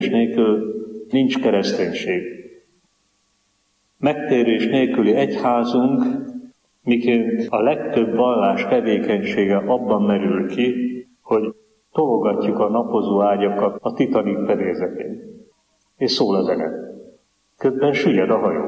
nélkül nincs kereszténység. Megtérés nélküli egyházunk, miként a legtöbb vallás tevékenysége abban merül ki, hogy tologatjuk a napozó ágyakat a Titanic fedélzetén. És szól a zene. Közben süllyed a hajó.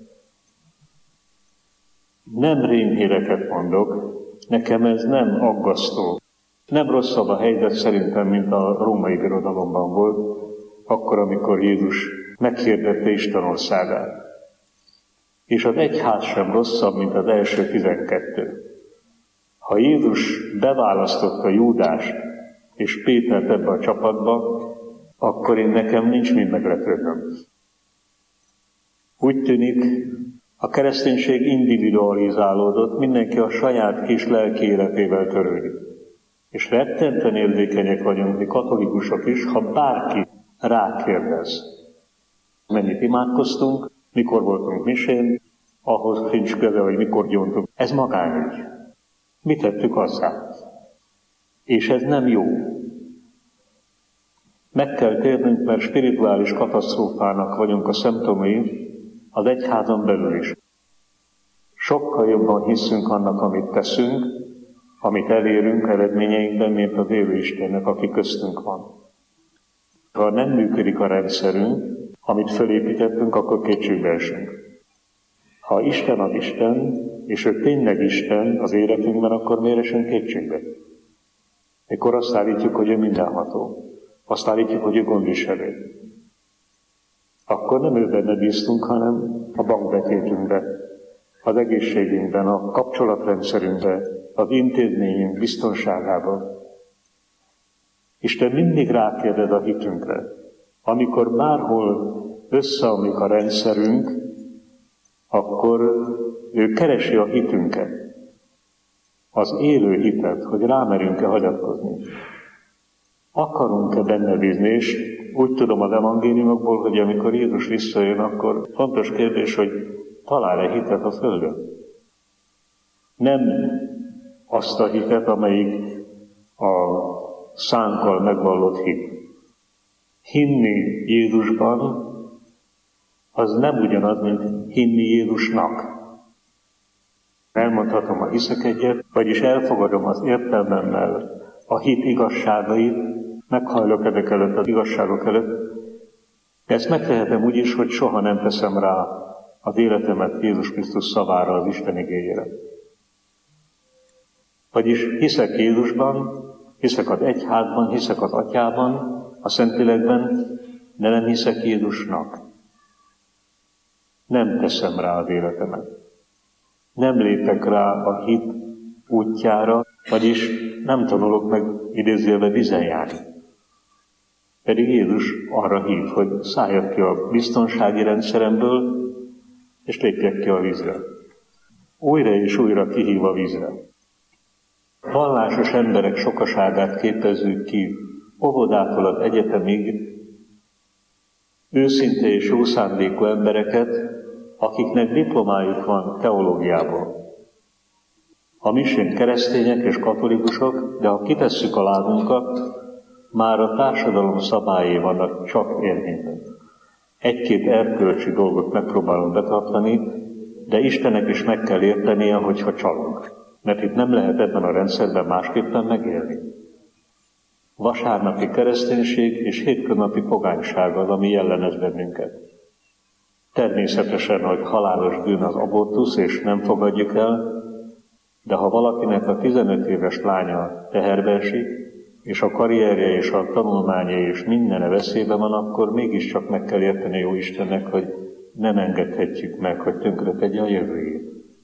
Nem rémhíreket mondok, nekem ez nem aggasztó. Nem rosszabb a helyzet szerintem, mint a római birodalomban volt, akkor, amikor Jézus meghirdette Isten országát. És az egyház sem rosszabb, mint az első 12. Ha Jézus beválasztotta Júdást és Pétert ebbe a csapatba, akkor nekem nincs mind meglepődnöm. Úgy tűnik, a kereszténység individualizálódott, mindenki a saját kis lelki életével törődik. És rettenten érzékenyek vagyunk mi katolikusok is, ha bárki rákérdez. Mennyit imádkoztunk, mikor voltunk misén, ahhoz sincs köze, hogy mikor gyóntunk. Ez magánügy. Mit tettük hozzá? És ez nem jó. Meg kell térnünk, mert spirituális katasztrófának vagyunk a szimptomai, az egyházon belül is. Sokkal jobban hiszünk annak, amit teszünk, amit elérünk eredményeinkben, mint az élő Istennek, aki köztünk van. Ha nem működik a rendszerünk, amit fölépítettünk, akkor kétségbe esünk. Ha Isten az Isten, és ő tényleg Isten az életünkben, akkor miért esünk kétségbe? Mikor azt állítjuk, hogy ő mindenható. Azt állítjuk, hogy ő gondviselő. Akkor nem ő benne bíztunk, hanem a bankbetétünkbe, az egészségünkben, a kapcsolatrendszerünkben, az intézményünk biztonságában. Isten mindig rákérdez a hitünkre. Amikor bárhol összeomlik a rendszerünk, akkor ő keresi a hitünket, az élő hitet, hogy rámerünk-e hagyatkozni. Akarunk-e benne bízni, és úgy tudom az evangéliumokból, hogy amikor Jézus visszajön, akkor fontos kérdés, hogy talál-e hitet a földön. Nem azt a hitet, amelyik a szánkkal megvallott hit. Hinni Jézusban, az nem ugyanaz, mint hinni Jézusnak. Elmondhatom, ha hiszek egyet, vagyis elfogadom az értelmemmel a hit igazságait, meghajlok ezek előtt az igazságok előtt, de ezt megtehetem úgy is, hogy soha nem teszem rá az életemet Jézus Krisztus szavára, az Isten igéjére. Vagyis hiszek Jézusban, hiszek az egyházban, hiszek az Atyában, a Szentlélekben, de nem hiszek Jézusnak. Nem teszem rá az életemet. Nem lépek rá a hit útjára, vagyis nem tanulok meg idézőjelbe vízen járni. Pedig Jézus arra hív, hogy szálljak ki a biztonsági rendszeremből, és lépjek ki a vízre. Újra és újra kihív a vízre. Vallásos emberek sokaságát képezzük ki, óvodától az egyetemig, őszinte és jó szándékú embereket, akiknek diplomájuk van teológiából. A misén keresztények és katolikusok, de ha kitesszük a lábunkat, már a társadalom szabályai vannak csak érvényben. Egy-két erkölcsi dolgot megpróbálunk betartani, de Istennek is meg kell értenie, hogyha csalunk. Mert itt nem lehet ebben a rendszerben másképpen megélni. Vasárnapi kereszténység és hétköznapi pogányság az, ami jellemez bennünket. Természetesen, hogy halálos bűn az abortusz, és nem fogadjuk el, de ha valakinek a 15 éves lánya teherbe esik, és a karrierje és a tanulmányai és mindene veszélyben van, akkor mégiscsak meg kell érteni jó Istennek, hogy nem engedhetjük meg, hogy tönkre tegye a jövőjét.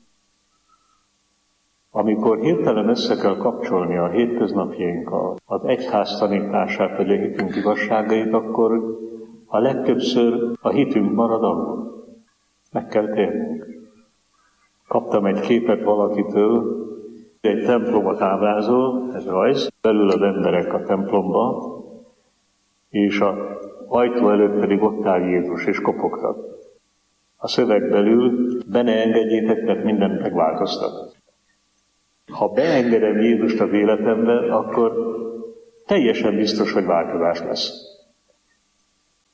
Amikor hirtelen össze kell kapcsolni a hétköznapjainkkal az egyház tanítását vagy a hitünk igazságait, akkor a legtöbbször a hitünk marad alul. Meg kell térnünk. Kaptam egy képet valakitől, egy templomot ábrázol, ez rajz, belül az emberek a templomba, és az ajtó előtt pedig ott áll Jézus, és kopogtat. A szöveg belül, be ne engedjétek, mert mindent megváltoztat. Ha beengedem Jézust az életembe, akkor teljesen biztos, hogy változás lesz.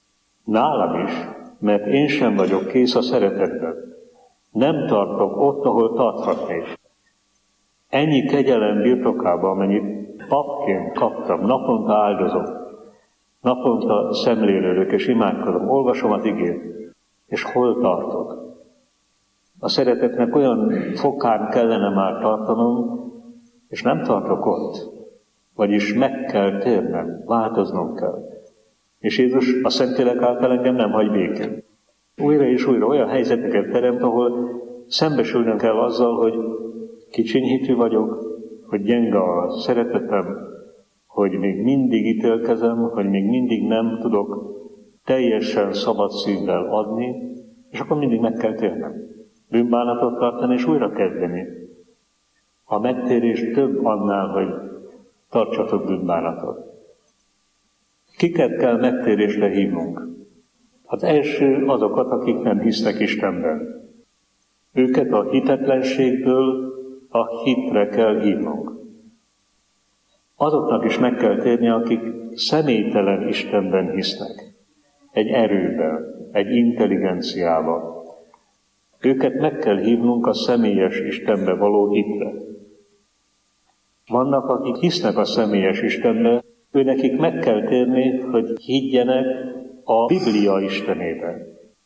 Nálam is, mert én sem vagyok kész a szeretetben. Nem tartok ott, ahol tarthatnék. Ennyi kegyelem birtokában, amennyit papként kaptam, naponta áldozom, naponta szemlélődök és imádkozom, olvasom az igét, és hol tartok? A szeretetnek olyan fokán kellene már tartanom, és nem tartok ott. Vagyis meg kell térnem, változnom kell. És Jézus a Szentlélek által engem nem hagy békén. Újra és újra olyan helyzeteket teremt, ahol szembesülnöm kell azzal, hogy kicsiny hitű vagyok, hogy gyenge a szeretetem, hogy még mindig ítélkezem, hogy még mindig nem tudok teljesen szabad szívvel adni, és akkor mindig meg kell térnem. Bűnbánatot tartani és újra kezdeni. A megtérés több annál, hogy tartsatok bűnbánatot. Kiket kell megtérésre hívnunk? Az első azokat, akik nem hisznek Istenben. Őket a hitetlenségből a hitre kell hívnunk. Azoknak is meg kell térni, akik személytelen Istenben hisznek. Egy erőben, egy intelligenciával. Őket meg kell hívnunk a személyes Istenbe való hitre. Vannak, akik hisznek a személyes Istenbe, őnekik meg kell térni, hogy higgyenek a Biblia Istenében.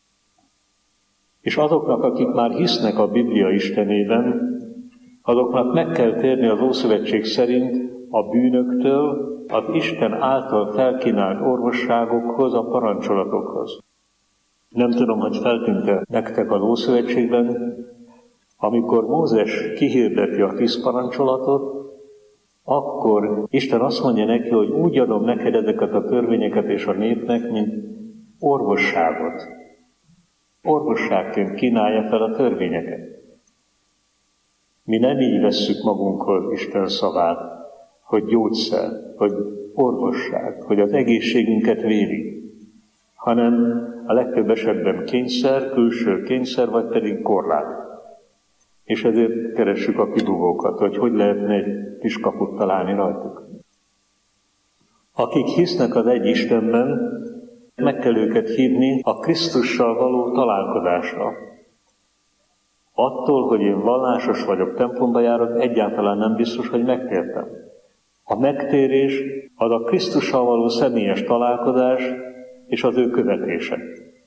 És azoknak, akik már hisznek a Biblia Istenében, azoknak meg kell térni az Ószövetség szerint a bűnöktől, az Isten által felkínált orvosságokhoz, a parancsolatokhoz. Nem tudom, hogy feltűnt-e nektek az Ószövetségben, amikor Mózes kihirdeti a 10 parancsolatot, akkor Isten azt mondja neki, hogy úgy adom neked ezeket a törvényeket és a népnek, mint orvosságot. Orvosságként kínálja fel a törvényeket. Mi nem így vesszük magunkhoz Isten szavát, hogy gyógyszer, hogy orvosság, hogy az egészségünket védi, hanem a legtöbb esetben kényszer, külső kényszer, vagy pedig korlát. És ezért keressük a kidugókat, hogy lehetne egy kis kaput találni rajtuk. Akik hisznek az egy Istenben, meg kell őket hívni a Krisztussal való találkozásra. Attól, hogy én vallásos vagyok, templomba járok, egyáltalán nem biztos, hogy megtértem. A megtérés az a Krisztussal való személyes találkozás és az ő követése.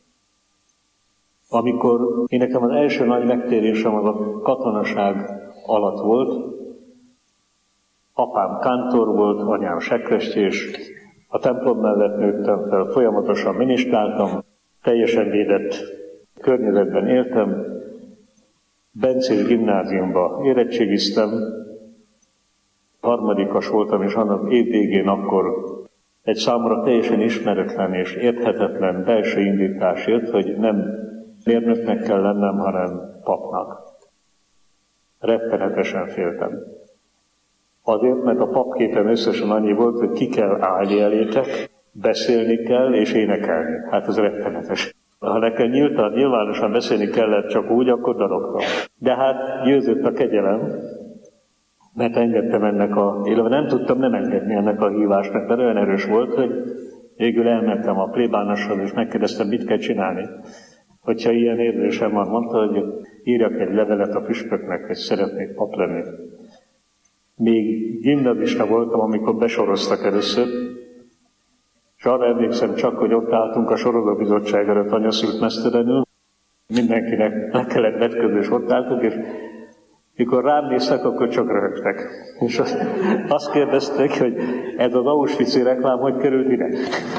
Amikor én nekem az első nagy megtérésem az a katonaság alatt volt, apám kántor volt, anyám sekrestjés, a templom mellett nőttem fel, folyamatosan ministráltam, teljesen védett környezetben éltem, Bencés gimnáziumba érettségiztem, harmadikas voltam, és annak év végén akkor egy számomra teljesen ismeretlen és érthetetlen belső indítás jött, hogy nem mérnöknek kell lennem, hanem papnak. Rettenetesen féltem. Azért, mert a papképen összesen annyi volt, hogy ki kell állni elétek, beszélni kell és énekelni. Hát ez rettenetes. Ha nekem nyilvánosan beszélni kellett csak úgy, akkor darogtam. De hát győzött a kegyelem, mert engedtem ennek a életben. Nem tudtam nem engedni ennek a hívásnak, mert olyan erős volt, hogy végül elmentem a plébánoshoz, és megkérdeztem, mit kell csinálni. Hogyha ilyen érzésem van, mondta, hogy írjak egy levelet a püspöknek, hogy szeretnék pap lenni. Még gimnazista voltam, amikor besoroztak először, és arra emlékszem csak, hogy ott álltunk a sorozóbizottság előtt anyaszült mesztelenül, mindenkinek le kellett vetközni, és ott álltunk, és mikor rám néztek, akkor csak röhögtek. És azt kérdezték, hogy ez az Auschwitz-i reklám hogy került ide?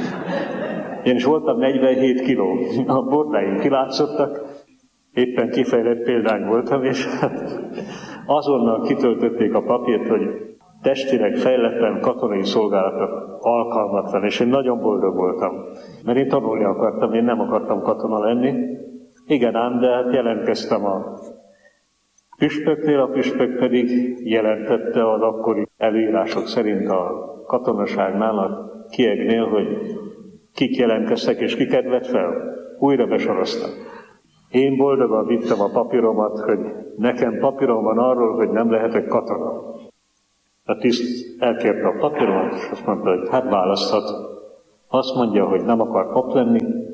Én is voltam 47 kiló, a bordáim kilátszottak, éppen kifejlett példány voltam, és azonnal kitöltötték a papírt, hogy testileg fejletlen, katonai szolgálatra alkalmatlan, és én nagyon boldog voltam, mert én tanulni akartam, én nem akartam katona lenni. Igen ám, de hát jelentkeztem a püspöknél, a püspök pedig jelentette az akkori előírások szerint a katonaságnál, a kiegnél, hogy kik jelentkeztek és kiket vett fel. Újra besoroztak. Én boldogan vittem a papíromat, hogy nekem papírom van arról, hogy nem lehetek katona. A tiszt elkérte a papíromat, és azt mondta, hogy hát választhat. Azt mondja, hogy nem akar pap lenni,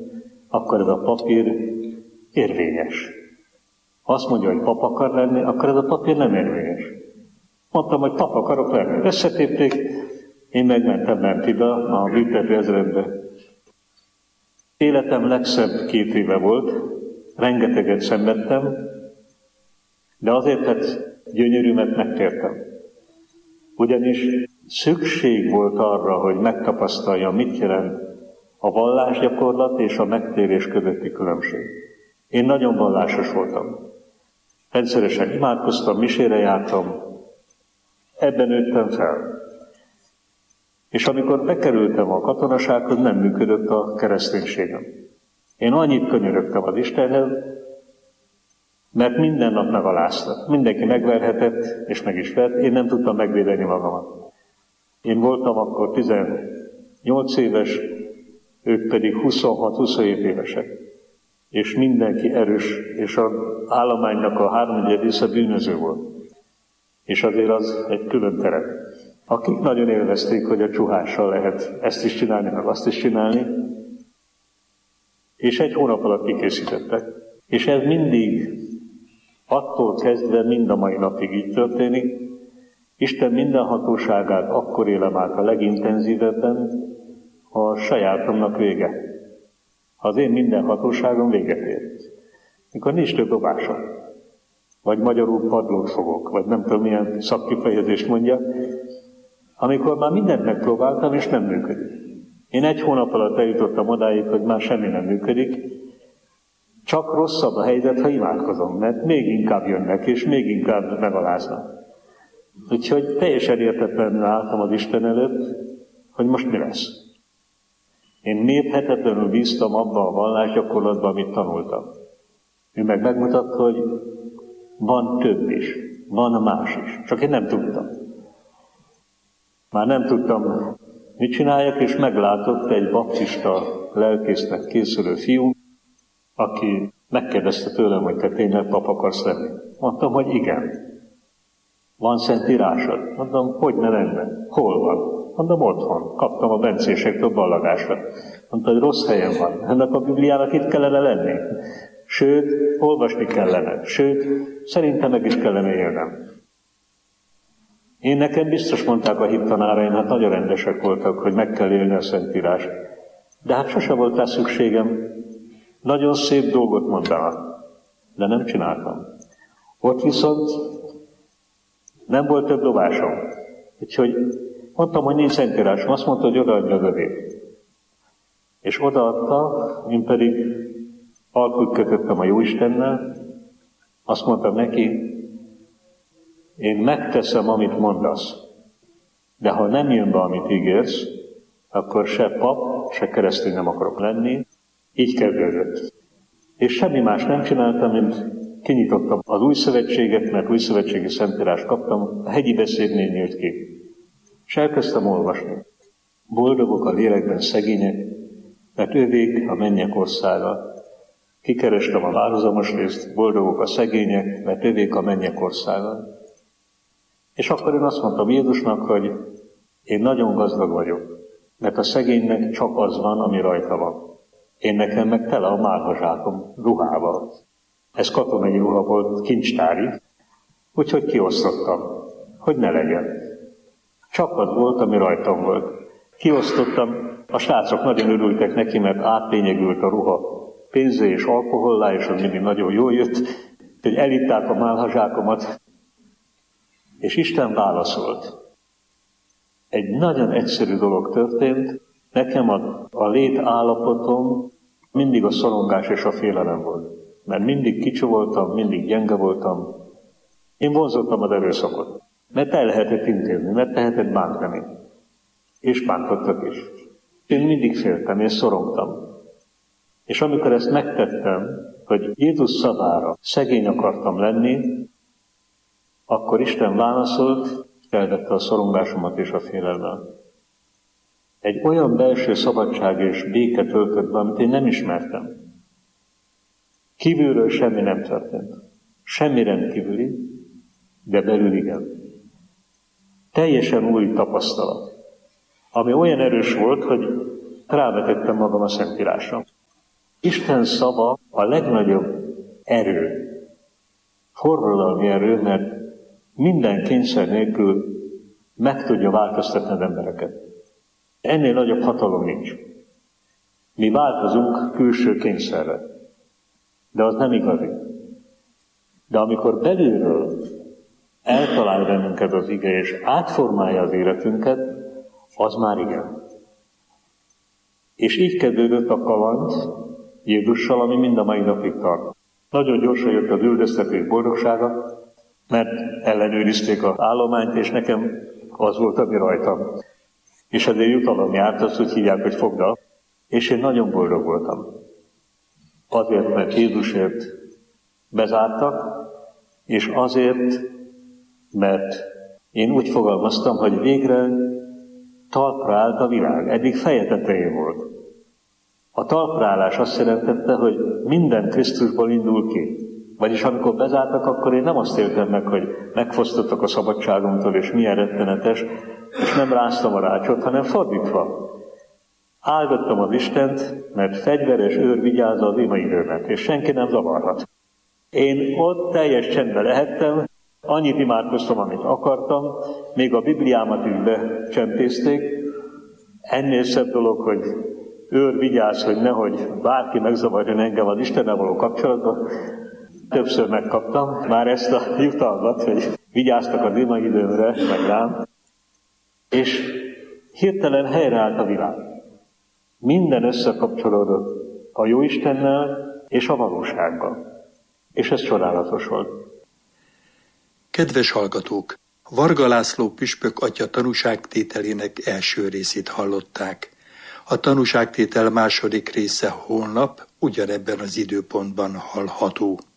akkor ez a papír érvényes. Ha azt mondja, hogy pap akar lenni, akkor ez a papír nem érvényes. Mondtam, hogy pap akarok lenni. Összetépték, én megmentem Mentida a büntető ezredbe. Életem legszebb 2 éve volt, rengeteget szenvedtem, de azért hát gyönyörűmet megtértem. Ugyanis szükség volt arra, hogy megtapasztaljam, mit jelent a vallásgyakorlat és a megtérés közötti különbség. Én nagyon vallásos voltam. Rendszeresen imádkoztam, misére jártam, ebben nőttem fel. És amikor bekerültem a katonasághoz, nem működött a kereszténységem. Én annyit könyörögtem az Istenhez, mert minden nap megaláztak. Mindenki megverhetett, és meg is vert, én nem tudtam megvédeni magamat. Én voltam akkor 18 éves, ők pedig 26-27 évesek. És mindenki erős, és az állománynak a 3/4 része bűnöző volt. És azért az egy külön terep. Akik nagyon élvezték, hogy a csuhással lehet ezt is csinálni, meg azt is csinálni, és 1 hónap alatt kikészítettek. És ez mindig, attól kezdve mind a mai napig így történik. Isten minden hatóságát akkor élem át a legintenzívebben, ha a sajátomnak vége. Ha az én minden hatóságom véget ér. Mikor nincs több dobásom. Vagy magyarul padlót fogok, vagy nem tudom milyen szakkifejezést mondja. Amikor már mindent megpróbáltam, és nem működik. Én 1 hónap alatt eljutottam odáig, hogy már semmi nem működik. Csak rosszabb a helyzet, ha imádkozom, mert még inkább jönnek, és még inkább megaláznak. Úgyhogy teljesen értetlenül álltam az Isten előtt, hogy most mi lesz. Én mérhetetlenül bíztam abba a vallásgyakorlatban, amit tanultam. Ő meg megmutatta, hogy van több is, van más is, csak én nem tudtam. Már nem tudtam, mit csináljak, és meglátott egy baptista lelkésznek készülő fiú, aki megkérdezte tőlem, hogy te tényleg pap akarsz lenni. Mondtam, hogy igen. Van szentírásod? Mondom, hogy ne lenne? Hol van? Mondom, otthon. Kaptam a bencésektől ballagásra. Mondta, hogy rossz helyen van. Ennek a Bibliának itt kellene lenni. Sőt, olvasni kellene. Sőt, szerintem meg is kellene élnem. Én nekem biztos mondták a hittanáraim, hát nagyon rendesek voltak, hogy meg kell élni a Szentírást. De hát sose volt rá szükségem. Nagyon szép dolgot mondanak, de nem csináltam. Ott viszont nem volt több dobásom. Úgyhogy mondtam, hogy nincs Szentírásom. Azt mondta, hogy odaadja az övét. És odaadta, én pedig alkut kötöttem a Jóistennel. Azt mondtam neki, én megteszem, amit mondasz, de ha nem jön be, amit ígérsz, akkor se pap, se keresztény nem akarok lenni. Így kezdődött. És semmi más nem csináltam, mint kinyitottam az új szövetséget, mert új szövetségi szentírást kaptam, a hegyi beszédnél nyílt ki. És elkezdtem olvasni. Boldogok a lélekben szegények, mert ővék a mennyek országa. Kikerestem a változamos részt, boldogok a szegények, mert ővék a mennyek országa. És akkor én azt mondtam Jézusnak, hogy én nagyon gazdag vagyok, mert a szegénynek csak az van, ami rajta van. Én nekem meg tele a málhazsákom ruhával. Ez katonai ruha volt, kincstári, úgyhogy kiosztottam, hogy ne legyen. Csak az volt, ami rajtam volt. Kiosztottam, a srácok nagyon örültek neki, mert átlényegült a ruha pénzé és alkohollá, és az mindig nagyon jól jött, hogy elitták a málhazsákomat, és Isten válaszolt. Egy nagyon egyszerű dolog történt, nekem a lét állapotom mindig a szorongás és a félelem volt. Mert mindig kicsi voltam, mindig gyenge voltam. Én vonzottam az erőszakot. Mert el lehetett intézni, mert lehetett bántani. És bántottak is. Én mindig féltem, én szorongtam. És amikor ezt megtettem, hogy Jézus szavára szegény akartam lenni, akkor Isten válaszolt, elvette a szorongásomat és a félelmet. Egy olyan belső szabadság és béke töltött be, amit én nem ismertem. Kívülről semmi nem történt. Semmi rendkívüli, de belül igen. Teljesen új tapasztalat, ami olyan erős volt, hogy rávetettem magam a Szentírásra. Isten szava a legnagyobb erő, forradalmi erő, mert minden kényszer nélkül meg tudja változtatni az embereket. Ennél nagyobb hatalom nincs. Mi változunk külső kényszerre, de az nem igazi. De amikor belülről eltalál bennünket az ige, és átformálja az életünket, az már igen. És így kezdődött a kaland Jézussal, ami mind a mai napig tart. Nagyon gyorsan jött az üldöztetés boldogsága, mert ellenőrizték az állományt, és nekem az volt, ami rajtam. És ezért jutalom járt, azt úgy hívják, hogy fogda, és én nagyon boldog voltam. Azért, mert Jézusért bezártak, és azért, mert én úgy fogalmaztam, hogy végre talpra állt a világ. Eddig feje tetején volt. A talprálás azt jelentette, hogy minden Krisztusból indul ki. Vagyis amikor bezártak, akkor én nem azt éltem meg, hogy megfosztottak a szabadságomtól, és milyen rettenetes, és nem ráztam a rácsot, hanem fordítva. Áldottam az Istent, mert fegyveres őr vigyázza az imaidőmet, és senki nem zavarhat. Én ott teljes csendben lehettem, annyit imádkoztam, amit akartam, még a Bibliámat is becsempészték. Ennél szebb dolog, hogy őr vigyáz, hogy nehogy bárki megzavarjon engem az Istennel való kapcsolatban. Többször megkaptam már ezt a jutalmat, hogy vigyáztak az imaidőmre, meg rám. És hirtelen helyreállt a világ. Minden összekapcsolódott a Jóistennel és a valósággal. És ez csodálatos volt. Kedves hallgatók! Varga László püspök atya tanúságtételének első részét hallották. A tanúságtétel második része holnap ugyanebben az időpontban hallható.